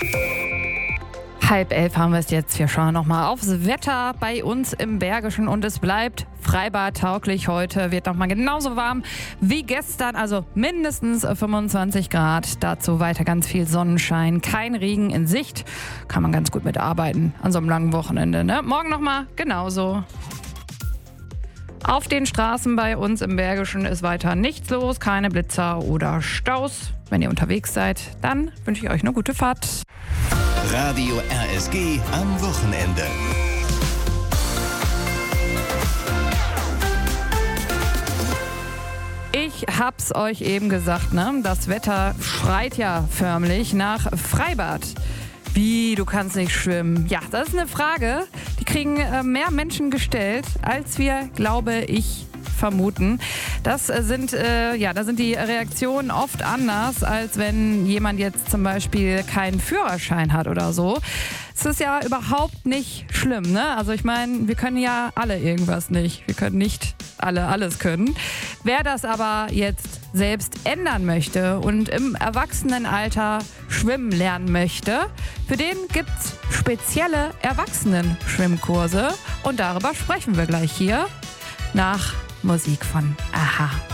10:30 haben wir es jetzt. Wir schauen nochmal aufs Wetter bei uns im Bergischen und es bleibt freibadtauglich heute. Wird nochmal genauso warm wie gestern, also mindestens 25 Grad. Dazu weiter ganz viel Sonnenschein, kein Regen in Sicht. Kann man ganz gut mitarbeiten an so einem langen Wochenende, ne? Morgen nochmal genauso. Auf den Straßen bei uns im Bergischen ist weiter nichts los, keine Blitzer oder Staus. Wenn ihr unterwegs seid, dann wünsche ich euch eine gute Fahrt. Radio RSG am Wochenende. Ich hab's euch eben gesagt, ne? Das Wetter schreit ja förmlich nach Freibad. Wie, du kannst nicht schwimmen? Ja, das ist eine Frage, die kriegen mehr Menschen gestellt, als wir, glaube ich, vermuten. Da sind die Reaktionen oft anders, als wenn jemand jetzt zum Beispiel keinen Führerschein hat oder so. Es ist ja überhaupt nicht schlimm, ne? Also ich meine, wir können ja alle irgendwas nicht. Wir können nicht alle alles können. Wer das aber jetzt selbst ändern möchte und im Erwachsenenalter schwimmen lernen möchte, für den gibt's spezielle Erwachsenen-Schwimmkurse und darüber sprechen wir gleich hier nach Musik von Aha.